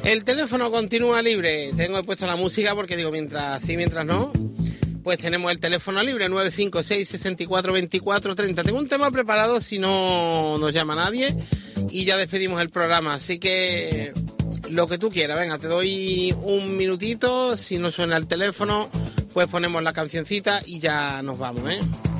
El teléfono continúa libre. Tengo puesto la música porque digo, mientras sí, mientras no. Pues tenemos el teléfono libre, 956 64 24 30. Tengo un tema preparado si no nos llama nadie y ya despedimos el programa. Así que lo que tú quieras, venga, te doy un minutito. Si no suena el teléfono, pues ponemos la cancioncita y ya nos vamos, ¿eh?